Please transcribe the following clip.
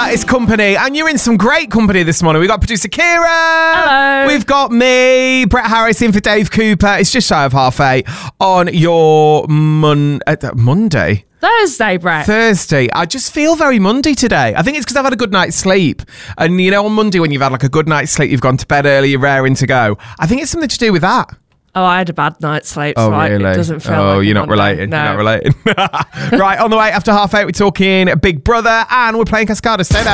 It's company, and you're in some great company this morning. We've got producer Kira. Hello. We've got me, Brett Harris, in for Dave Cooper. It's just shy of 8:30 on your Monday. Thursday, Brett. Thursday. I just feel very Monday today. I think it's because I've had a good night's sleep. And you know, on Monday when you've had like a good night's sleep, you've gone to bed early, you're raring to go. I think it's something to do with that. Oh, I had a bad night's sleep, Oh, so really? It doesn't feel Oh, like you're not Monday. relating. No. You're not relating. Right, on the way after 8:30, we're talking Big Brother and we're playing Cascada. Stay there.